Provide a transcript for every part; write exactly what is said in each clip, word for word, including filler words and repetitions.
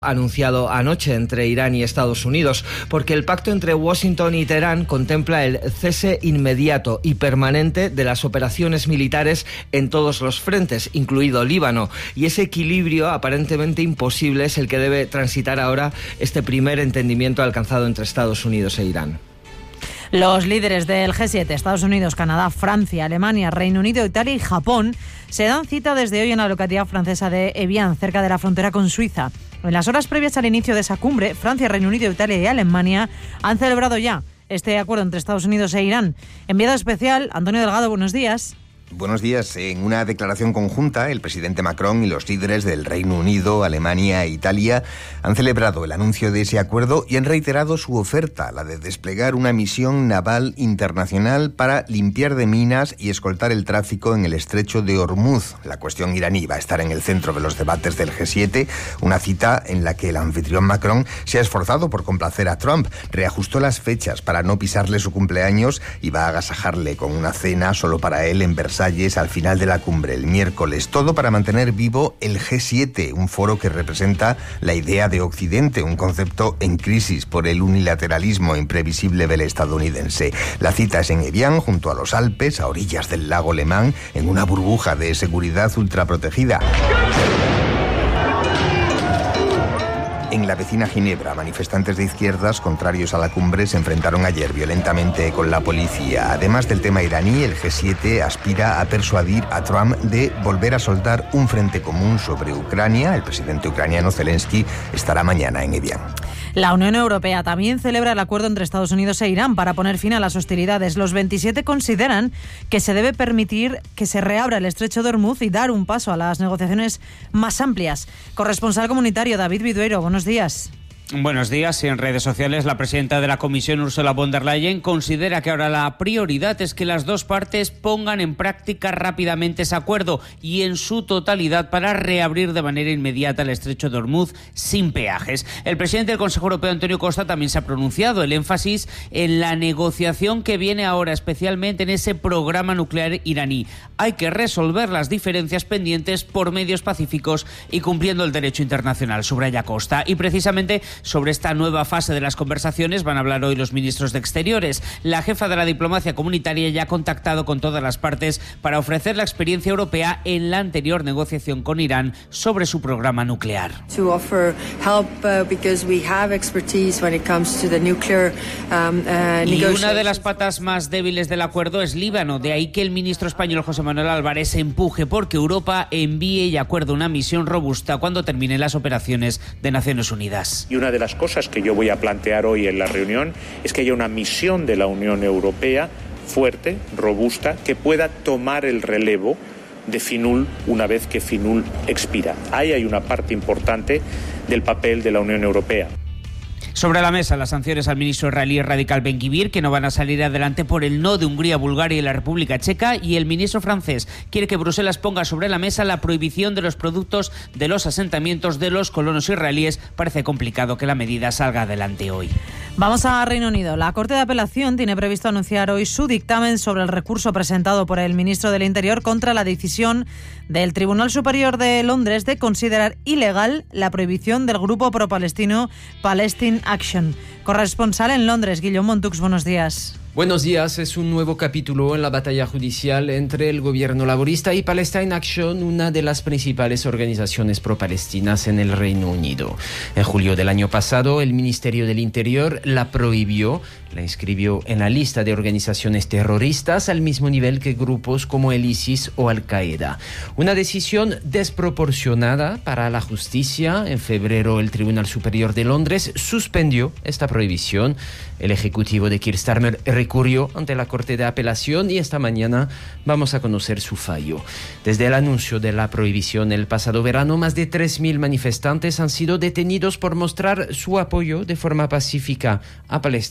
anunciado anoche entre Irán y Estados Unidos, porque el pacto entre Washington y Teherán contempla el cese inmediato y permanente de las operaciones militares en todos los frentes, incluido Líbano, y ese equilibrio aparentemente imposible es el que debe transitar ahora este primer entendimiento alcanzado entre Estados Unidos e Irán. Los líderes del G siete, Estados Unidos, Canadá, Francia, Alemania, Reino Unido, Italia y Japón, se dan cita desde hoy en la localidad francesa de Evian, cerca de la frontera con Suiza. En las horas previas al inicio de esa cumbre, Francia, Reino Unido, Italia y Alemania han celebrado ya este acuerdo entre Estados Unidos e Irán. Enviado especial, Antonio Delgado, buenos días. Buenos días. En una declaración conjunta, el presidente Macron y los líderes del Reino Unido, Alemania e Italia han celebrado el anuncio de ese acuerdo y han reiterado su oferta, la de desplegar una misión naval internacional para limpiar de minas y escoltar el tráfico en el estrecho de Hormuz. La cuestión iraní va a estar en el centro de los debates del G siete, una cita en la que el anfitrión Macron se ha esforzado por complacer a Trump, reajustó las fechas para no pisarle su cumpleaños y va a agasajarle con una cena solo para él en Versalles al final de la cumbre el miércoles. Todo para mantener vivo el G siete, un foro que representa la idea de Occidente, un concepto en crisis por el unilateralismo imprevisible del estadounidense. La cita es en Evian, junto a los Alpes, a orillas del lago Le Mans, en una burbuja de seguridad ultraprotegida. En la vecina Ginebra, manifestantes de izquierdas contrarios a la cumbre se enfrentaron ayer violentamente con la policía. Además del tema iraní, el G siete aspira a persuadir a Trump de volver a soldar un frente común sobre Ucrania. El presidente ucraniano Zelensky estará mañana en Evian. La Unión Europea también celebra el acuerdo entre Estados Unidos e Irán para poner fin a las hostilidades. Los veintisiete consideran que se debe permitir que se reabra el estrecho de Hormuz y dar un paso a las negociaciones más amplias. Corresponsal comunitario David Vidueiro, buenos días. Buenos días. En redes sociales, la presidenta de la Comisión, Ursula von der Leyen, considera que ahora la prioridad es que las dos partes pongan en práctica rápidamente ese acuerdo y en su totalidad para reabrir de manera inmediata el estrecho de Hormuz sin peajes. El presidente del Consejo Europeo, Antonio Costa, también se ha pronunciado. El énfasis en la negociación que viene ahora, especialmente en ese programa nuclear iraní. Hay que resolver las diferencias pendientes por medios pacíficos y cumpliendo el derecho internacional, subraya Costa. Y precisamente sobre esta nueva fase de las conversaciones van a hablar hoy los ministros de Exteriores. La jefa de la diplomacia comunitaria ya ha contactado con todas las partes para ofrecer la experiencia europea en la anterior negociación con Irán sobre su programa nuclear. To offer help uh, because we have expertise when it comes to the nuclear um, uh, y una de las patas más débiles del acuerdo es Líbano. De ahí que el ministro español José Manuel Álvarez empuje porque Europa envíe y acuerde una misión robusta cuando terminen las operaciones de Naciones Unidas. Y una de las cosas que yo voy a plantear hoy en la reunión es que haya una misión de la Unión Europea fuerte, robusta, que pueda tomar el relevo de FINUL una vez que FINUL expira. Ahí hay una parte importante del papel de la Unión Europea. Sobre la mesa, las sanciones al ministro israelí Radical Ben-Gvir, que no van a salir adelante por el no de Hungría, Bulgaria y la República Checa, y el ministro francés quiere que Bruselas ponga sobre la mesa la prohibición de los productos de los asentamientos de los colonos israelíes. Parece complicado que la medida salga adelante hoy. Vamos a Reino Unido. La Corte de Apelación tiene previsto anunciar hoy su dictamen sobre el recurso presentado por el ministro del Interior contra la decisión del Tribunal Superior de Londres de considerar ilegal la prohibición del grupo pro-palestino Palestine Action. Corresponsal en Londres, Guillaume Montux, buenos días. Buenos días. Es un nuevo capítulo en la batalla judicial entre el gobierno laborista y Palestine Action, una de las principales organizaciones pro-palestinas en el Reino Unido. En julio del año pasado, el Ministerio del Interior la prohibió, la inscribió en la lista de organizaciones terroristas al mismo nivel que grupos como el ISIS o Al-Qaeda. Una decisión desproporcionada para la justicia. En febrero, el Tribunal Superior de Londres suspendió esta prohibición. El ejecutivo de Keir Starmer recurrió ante la Corte de Apelación y esta mañana vamos a conocer su fallo. Desde el anuncio de la prohibición el pasado verano, más de tres mil manifestantes han sido detenidos por mostrar su apoyo de forma pacífica a Palestine Action.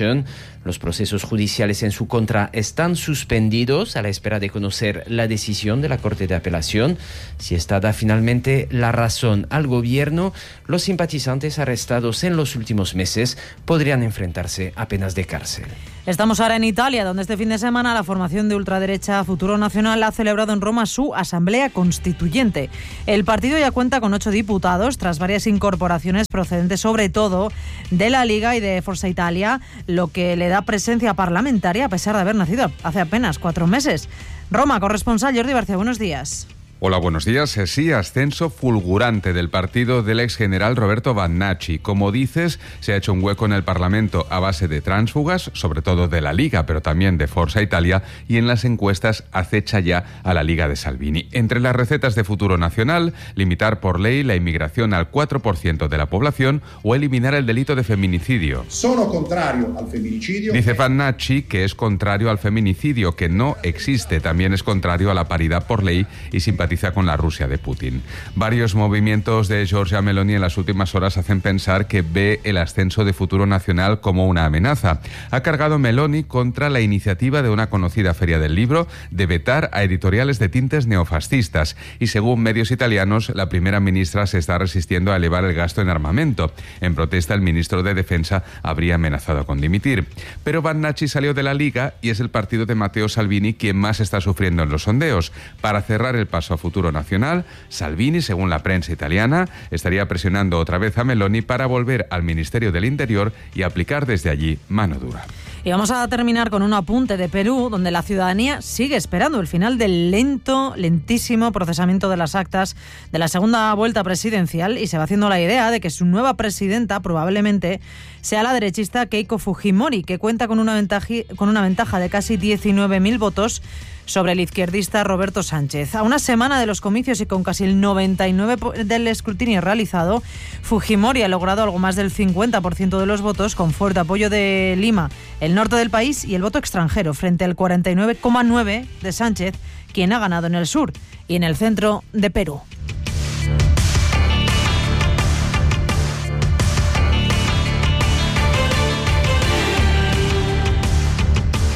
apelación. Los procesos judiciales en su contra están suspendidos a la espera de conocer la decisión de la Corte de Apelación. Si esta da finalmente la razón al gobierno, los simpatizantes arrestados en los últimos meses podrían enfrentarse a penas de cárcel. Estamos ahora en Italia, donde este fin de semana la formación de ultraderecha Futuro Nacional ha celebrado en Roma su asamblea constituyente. El partido ya cuenta con ocho diputados, tras varias incorporaciones procedentes sobre todo de la Liga y de Forza Italia, lo que le da presencia parlamentaria a pesar de haber nacido hace apenas cuatro meses. Roma, corresponsal Jordi García, buenos días. Hola, buenos días. Sí, ascenso fulgurante del partido del ex general Roberto Vannacci. Como dices, se ha hecho un hueco en el Parlamento a base de tránsfugas, sobre todo de la Liga, pero también de Forza Italia, y en las encuestas acecha ya a la Liga de Salvini. Entre las recetas de Futuro Nacional, limitar por ley la inmigración al cuatro por ciento de la población o eliminar el delito de feminicidio. Sono contrario al feminicidio. Dice Vannacci que es contrario al feminicidio, que no existe. También es contrario a la paridad por ley y simpatiza con la Rusia de Putin. Varios movimientos de Giorgia Meloni en las últimas horas hacen pensar que ve el ascenso de Futuro Nacional como una amenaza. Ha cargado Meloni contra la iniciativa de una conocida feria del libro de vetar a editoriales de tintes neofascistas y, según medios italianos, la primera ministra se está resistiendo a elevar el gasto en armamento. En protesta, el ministro de Defensa habría amenazado con dimitir. Pero Vannacci salió de la Liga y es el partido de Matteo Salvini quien más está sufriendo en los sondeos. Para cerrar el paso a Futuro Nacional, Salvini, según la prensa italiana, estaría presionando otra vez a Meloni para volver al Ministerio del Interior y aplicar desde allí mano dura. Y vamos a terminar con un apunte de Perú, donde la ciudadanía sigue esperando el final del lento, lentísimo procesamiento de las actas de la segunda vuelta presidencial y se va haciendo la idea de que su nueva presidenta probablemente sea la derechista Keiko Fujimori, que cuenta con una ventaja, con una ventaja de casi diecinueve mil votos sobre el izquierdista Roberto Sánchez. A una semana de los comicios y con casi el noventa y nueve por ciento del escrutinio realizado, Fujimori ha logrado algo más del cincuenta por ciento de los votos, con fuerte apoyo de Lima, el norte del país y el voto extranjero, frente al cuarenta y nueve coma nueve por ciento de Sánchez, quien ha ganado en el sur y en el centro de Perú.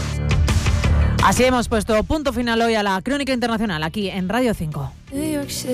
Así hemos puesto punto final hoy a la Crónica Internacional aquí en Radio cinco.